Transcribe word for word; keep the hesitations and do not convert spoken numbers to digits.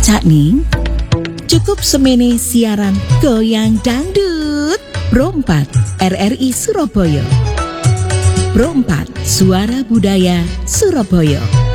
Cakning, cukup semene siaran goyang dangdut. Pro empat R R I Surabaya. Pro empat Suara Budaya Surabaya.